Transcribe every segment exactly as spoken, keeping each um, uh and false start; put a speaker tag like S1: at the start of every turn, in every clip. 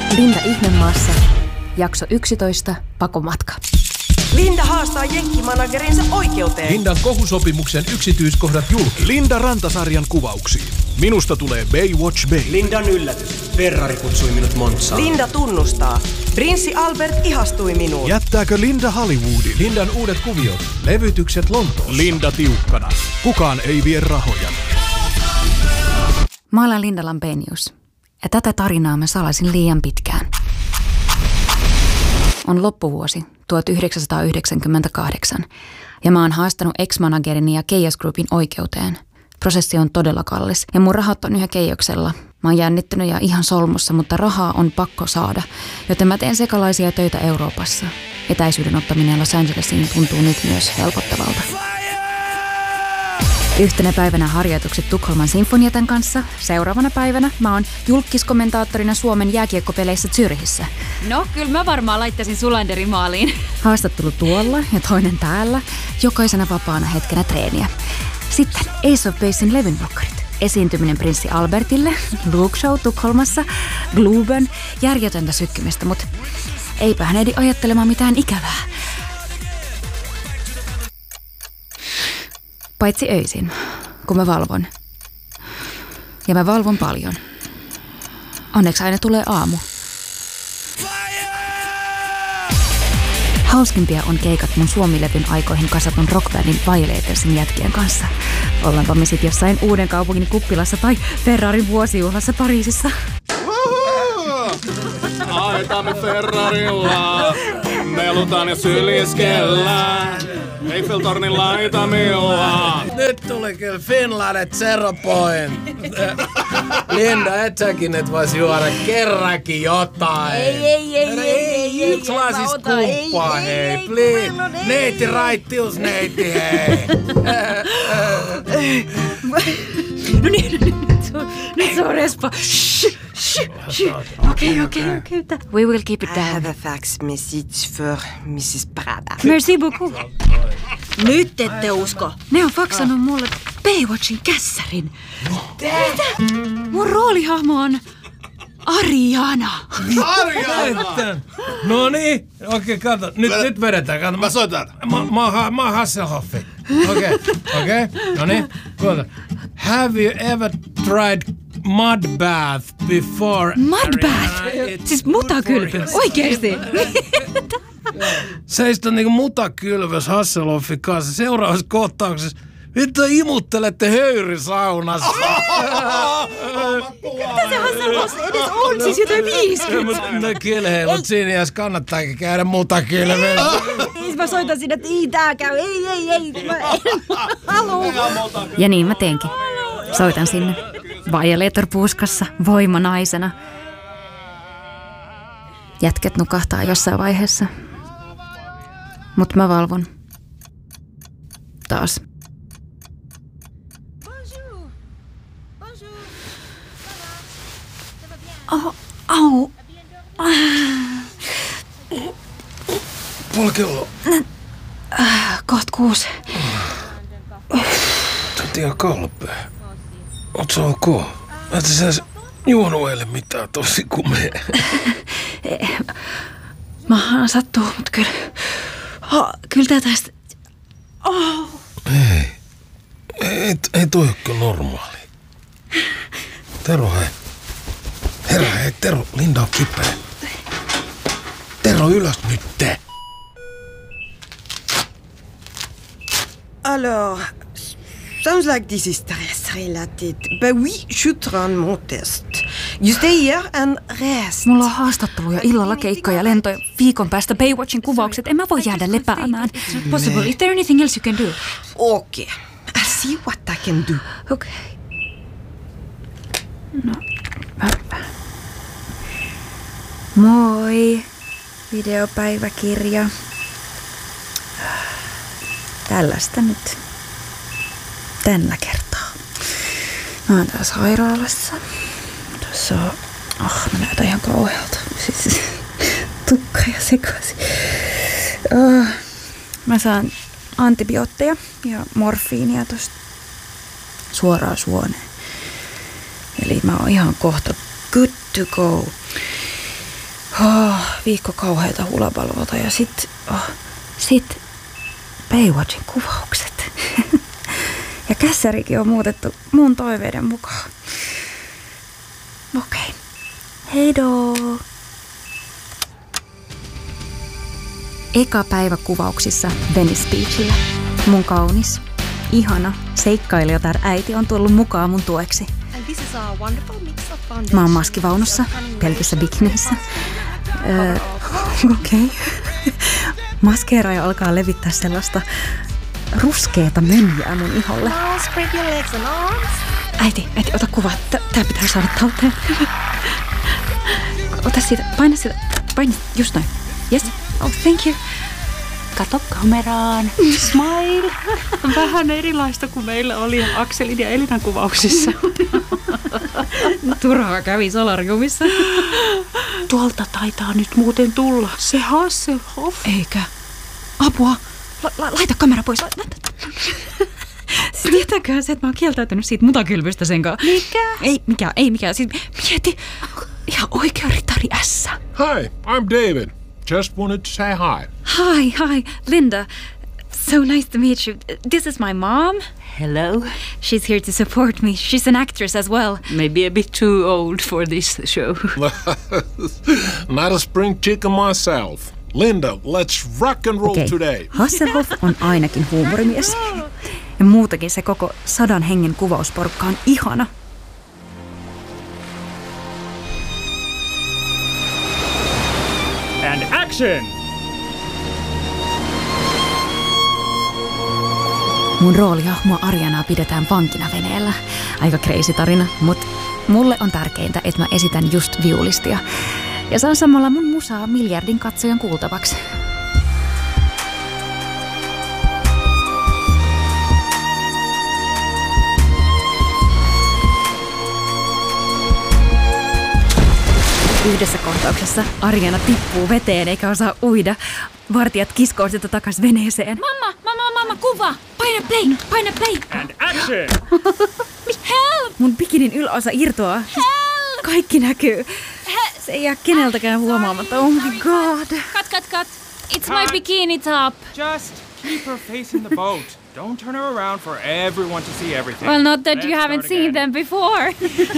S1: Linda Ihmemaassa, jakso yksitoista, pakomatka.
S2: Linda haastaa jenkkimanagerinsa oikeuteen.
S3: Lindan kohusopimuksen yksityiskohdat julki. Linda Rantasarjan kuvauksiin. Minusta tulee Baywatch Bay.
S4: Lindan yllätys. Ferrari kutsui minut Montsaan.
S2: Linda tunnustaa. Prinssi Albert ihastui minuun.
S3: Jättääkö Linda Hollywoodin? Lindan uudet kuviot. Levytykset Lontoossa. Linda tiukkana. Kukaan ei vie rahoja.
S1: Mä olen Linda Lampenius. Ja tätä tarinaa mä salasin liian pitkään. On loppuvuosi tuhatyhdeksänsataayhdeksänkymmentäkahdeksan ja mä oon haastanut ex-managerini ja Keijas Groupin oikeuteen. Prosessi on todella kallis ja mun rahat on yhä Keijoksella. Mä oon jännittynyt ja ihan solmussa, mutta rahaa on pakko saada, joten mä teen sekalaisia töitä Euroopassa. Etäisyyden ottaminen Los Angelesiin tuntuu nyt myös helpottavalta. Yhtenä päivänä harjoitukset Tukholman Sinfoniatan kanssa. Seuraavana päivänä mä oon julkiskommentaattorina Suomen jääkiekkopeleissä Zürichissä.
S5: No, kyllä mä varmaan laittaisin Sulanderin maaliin.
S1: Haastattelu tuolla ja toinen täällä. Jokaisena vapaana hetkenä treeniä. Sitten Ace of Basein levynblokkarit. Esiintyminen prinssi Albertille, Luke Show Tukholmassa, Globen, järjetöntä sykkimistä, mutta eipä hän ehdi ajattelemaan mitään ikävää. Paitsi öisin, kun mä valvon. Ja mä valvon paljon. Onneksi aina tulee aamu. Hauskimpia on keikat mun Suomi-levyn aikoihin kasatun rockbändin Violatorsin jätkien kanssa. Ollaanpa me sit jossain Uuden kaupungin kuppilassa tai Ferrarin vuosijuhlassa Pariisissa.
S6: Aitamme Ferrarilla, melutaan ja syliskellään. Eiffeltornin laitamilla.
S7: Nyt tuli kyllä Finlandet Zero Point. Linda, et säkin et vois juoda kerrankin jotain.
S5: Ei, ei, ei, ei, ei, ei.
S7: Yksi lasis kumppaa, hei, please. Neiti raittius, neiti, hei.
S5: No niin, nyt se on, nyt se on respa. Okei, okei, okei. We will keep it
S2: I
S5: down.
S2: have a fax message for missus Prada.
S5: Merci beaucoup.
S8: Nyt ette usko.
S5: Ne on faksannut mulle Baywatchin kässärin. Mitä? Mun roolihahmo on Ariana.
S7: Ariana! No niin, okei, kato. Nyt, nyt vedetään, kato.
S6: Mä soitan.
S7: Mä, mä, oon- mä oon Hasselhoffi. Okei, okei. No niin, kuulta. Have you ever tried mud bath before?
S5: Mud bath?
S7: Ariana? It's
S5: Siis
S7: good
S5: mutakylpy.
S7: for you.
S5: Oikeesti?
S7: Se istui niinku mutakylväs Hasselhoffin kanssa. Seuraavassa kohtauksessa vittu imuttelette höyrysaunassa.
S5: Mitä se Hasselhoff edes on? Siis jotain viisikymmentä.
S7: Ne kilheilut siinä, jos kannattaakin käydä mutakylvässä.
S8: Siis mä soitan sinne, että ei tää käy. Ei, ei, ei. Mä en halua.
S1: Ja niin mä teenkin. Soitan sinne. Violator-puuskassa, voimanaisena. Jätket nukahtaa jossain vaiheessa. Mut mä valvon. Taas.
S5: Oh, au.
S7: Puoli kello.
S5: Koht kuusi.
S7: Sä oot ihan kalpea. Oot sä ok? Et sä edes juonut eilen mitään tosi kumea.
S5: Mahaan sattuu, mut kyllä... Ha, kyllä tää tästä... Oh.
S7: Ei. Ei, ei toi oo kyllä normaali. Tero, hei. Herra, hei, Tero. Linda on kipeä. Tero, ylös nyt te.
S2: Alors, sounds like this is stress related. But we should run more tests. You stay here and rest.
S1: Mulla on haastatteluja, illalla keikkoja ja lentoja. Viikon päästä Baywatchin kuvaukset. En mä voi jäädä lepäämään.
S5: Possible. Is there anything else you can do?
S2: Okay, I'll see what I can do.
S1: Okei. No, mä... Moi. Videopäiväkirja. Tällaista nyt. Tällä kertaa. Mä oon täällä sairaalassa. Tuossa on... Oh, mä näytän ihan kauhealta. Siis tukka ja sekaisin. Oh. Mä saan antibiootteja ja morfiinia tosta suoraan suoneen. Eli mä oon ihan kohta good to go.
S5: Oh, viikko kauheita hulapalvota ja sit, oh, sit Baywatchin kuvaukset. Ja kässärikin on muutettu mun toiveiden mukaan. Okei. Okay. Heidoo!
S1: Eka päivä kuvauksissa Venice Beachillä. Mun kaunis, ihana seikkailijatar äiti on tullut mukaan mun tueksi. Mä oon maskivaunussa, pelkissä bikineissä. Öö, okei. Okay. Maskeeraaja alkaa levittää sellaista ruskeata mönjää mun iholle. Äiti, äiti, ota kuva. Tää pitää saada talteen. Ota siitä, paina siitä, paina just noin. Yes. Oh, thank you. Kato kameraan. Smile.
S5: Vähän erilaista kuin meillä oli Akselin ja Elinan kuvauksissa. Turhaa kävi solariumissa. Tuolta taitaa nyt muuten tulla se Hasselhoff. Eikä. Apua. La- la- laita kamera pois. Siis tietääköhän se, että mä oon kieltäytynyt siitä mutakylvystä senkaan. Mikä? Ei mikään, ei mikään. Siis mieti. Ihan oikea ritari ässä.
S7: Hi, I'm David. Just wanted to say hi.
S5: Hi, hi, Linda. So nice to meet you. This is my mom.
S9: Hello.
S5: She's here to support me. She's an actress as well.
S9: Maybe a bit too old for this show.
S7: Not a spring chicken myself. Linda, let's rock and roll
S1: okay.
S7: today.
S1: Hasselhoff on ainakin huumorimies. Ja muutakin se koko sadan hengen kuvausporukka on ihana.
S6: And action!
S1: Mun roolihahmoa Arianaa pidetään vankina veneellä. Aika crazy tarina, mutta mulle on tärkeintä, että mä esitän just viulistia. Ja saan samalla mun musaa miljardin katsojan kuultavaksi. Yhdessä kohtauksessa Ariana tippuu veteen eikä osaa uida. Vartijat kiskoo sitä takas veneeseen.
S5: Mamma, mamma, mamma, kuva! Paina play, paina play!
S6: And action!
S5: Help!
S1: Mun bikinin yläosa irtoaa.
S5: Help!
S1: Kaikki näkyy. Se ei jää keneltäkään huomaamatta. Oh my god.
S5: Cut, cut, cut. It's my bikini top.
S6: Just keep her facing the boat. Don't turn her around for everyone to see everything.
S5: Well, not that
S6: Let's
S5: you haven't seen
S6: again.
S5: them before.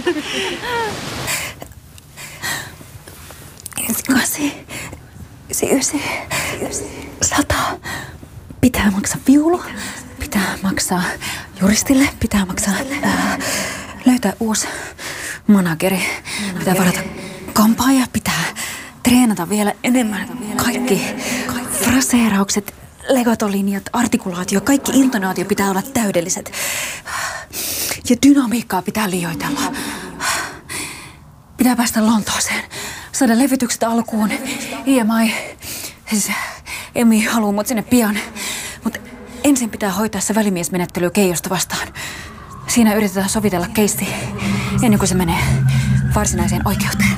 S1: Kasi, ysi, sata. Pitää maksaa viulu, pitää maksaa juristille, pitää maksaa ää, löytää uusi manageri, pitää varata kampaaja, pitää treenata vielä enemmän. Kaikki fraseeraukset, legato-linjat, artikulaatio, kaikki intonaatio pitää olla täydelliset. Ja dynamiikkaa pitää liioitella. Pitää päästä Lontooseen. Saada levytykset alkuun. I M I, siis Emi haluaa mut sinne pian. Mutta ensin pitää hoitaa se välimiesmenettely Keijosta vastaan. Siinä yritetään sovitella keisti ennen kuin se menee varsinaiseen oikeuteen.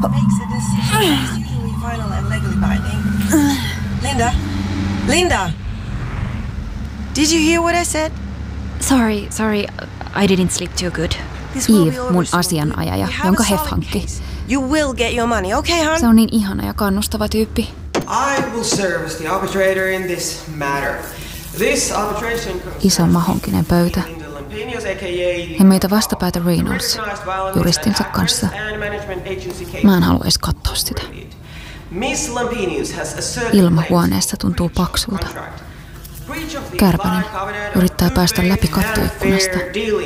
S2: Linda? Linda? Did you hear what I said?
S5: Sorry, sorry. I didn't sleep too good.
S1: Eve, mun asianajaja, jonka Hef hankki.
S2: You will get your money, okay, hon?
S1: Se on niin ihana ja kannustava tyyppi.
S4: I will serve as the arbitrator in this matter. This arbitration
S1: Iso mahonkinen pöytä. Ja meitä vastapäätä Reynolds, juristinsa kanssa. Mä en halua edes katsoa sitä. Ilma huoneessa tuntuu paksulta. Kärpänen yrittää päästä läpi kattoikkunasta.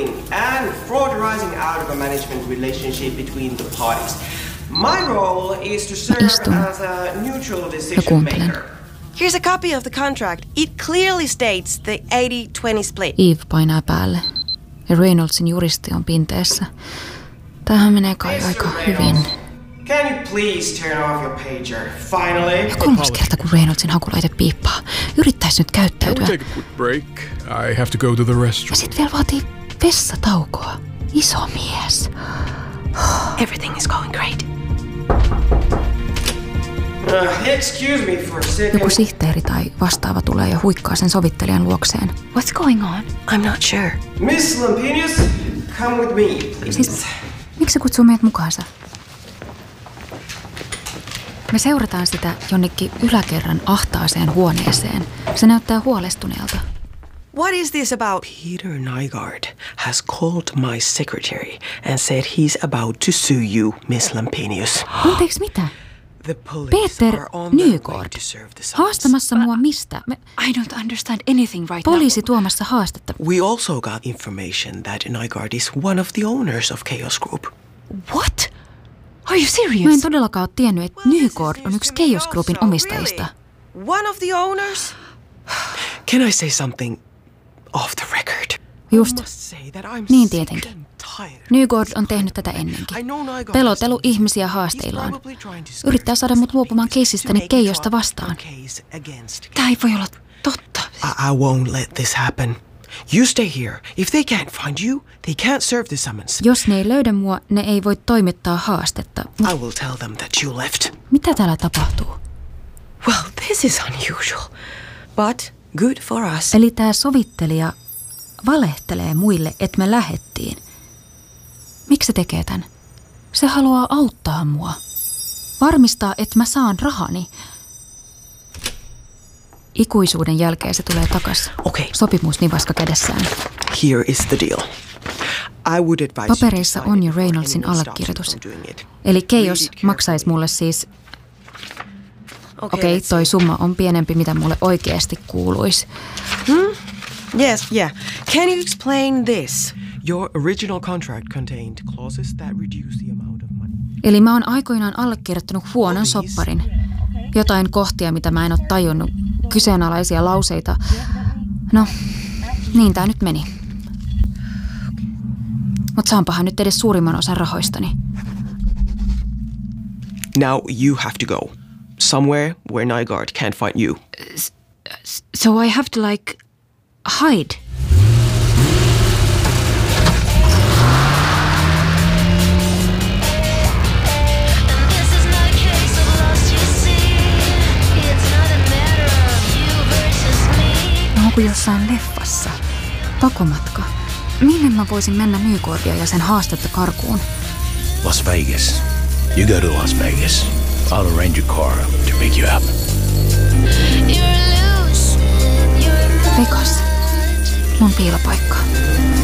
S1: Mä istun ja kuuntelen.
S2: Here's a copy of the contract. It clearly states the eighty twenty split.
S1: Eve painaa päälle ja Reynoldsin juristi on pinteessä. Tämähän menee kai aika hyvin.
S4: Can you please turn off your pager? Finally.
S1: Ja kolmas kerta, kun Reynoldsin hakulaite piippaa. Yrittäis nyt käyttäytyä.
S3: Take a quick break. I have to go to the restroom.
S1: Ja sit vielä vaatii vessataukoa. Iso mies.
S5: Everything is going great.
S4: Uh, excuse me for a second.
S1: Joku sihteeri tai vastaava tulee ja huikkaa sen sovittelijan luokseen.
S5: What's going on?
S2: I'm not sure.
S4: Miss Lampenius, come with me, please.
S1: Siis, miksi se kutsuu meidät mukaansa? Me seurataan sitä jonnekin yläkerran ahtaaseen huoneeseen. Se näyttää huolestuneelta.
S4: What is this about? Peter Nygaard has called my secretary and said he's about to sue you, Miss Lampenius.
S1: Anteeksi, mitä? Peter Nygaard. Haastamassa mua mistä? Me...
S9: I don't understand anything right
S1: Poliisi
S9: now.
S1: tuomassa haastetta.
S4: We also got information that Nygaard is one of the owners of Chaos Group.
S9: What? Are you serious?
S1: Mä en todellakaan ole tiennyt, että Nygaard on yksi Chaos Groupin omistajista.
S2: One of the owners?
S4: Can I say something off the record?
S1: Just. Niin tietenkin. Nygaard on tehnyt tätä ennenkin. Pelotellut ihmisiä haasteillaan. Yrittää saada mut luopumaan keissistäni Keijosta vastaan.
S9: Tää ei voi olla totta.
S4: I, I won't let this happen. You stay here. If they can't find you, they can't serve the summons.
S1: Jos ne ei löydä mua, ne ei voi toimittaa haastetta.
S4: I will tell them that you left.
S1: Mitä täällä tapahtuu?
S4: Well, this is unusual, but good for us.
S1: Eli tää sovittelija valehtelee muille, että me lähettiin. Miksi se tekee tän? Se haluaa auttaa mua. Varmistaa, että mä saan rahani. Ikuisuuden jälkeen se tulee takas.
S4: Okay.
S1: Sopimusnivaska kädessään.
S4: Here is the deal. I would advise
S1: Papereissa on jo Reynoldsin allekirjoitus. Eli Chaos maksaisi mulle siis... Okei, okay, toi summa on pienempi, mitä mulle oikeasti kuuluisi.
S2: Hmm? Yes, yeah. Can you explain this?
S4: Your original contract contained clauses that reduce the amount of money.
S1: Eli mä oon aikoinaan allekirjoittanut huonon sopparin. Jotain kohtia, mitä mä en ole tajunnut. Kyseenalaisia lauseita. No, niin tää nyt meni. Mut saanpahan nyt edes suurimman osan rahoistani.
S4: Now you have to go. Somewhere where Nygaard can't find you.
S9: So I have to like hide.
S1: Mä oon jossain leffassa. Pakomatka. Minne mä voisin mennä Nygaardia ja sen haastetta karkuun?
S7: Las Vegas. You go to Las Vegas. I'll arrange a car to pick you up.
S1: Vegas. Mun piilopaikka.